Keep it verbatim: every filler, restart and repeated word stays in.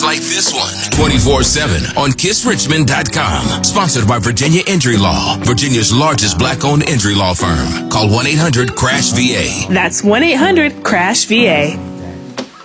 just like this one. twenty-four seven on kiss richmond dot com. Sponsored by Virginia Injury Law, Virginia's largest black-owned injury law firm. Call one eight hundred crash V A. That's one eight hundred crash V A.